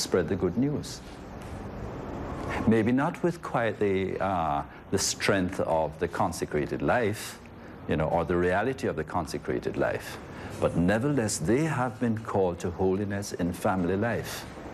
spread the good news. Maybe not with quite the strength of the consecrated life, you know, or the reality of the consecrated life, but nevertheless, they have been called to holiness in family life.